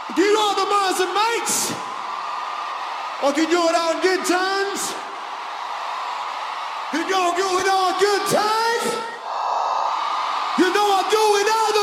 Do you like the Mars and Mates? I can do it on good times. Can y'all do it on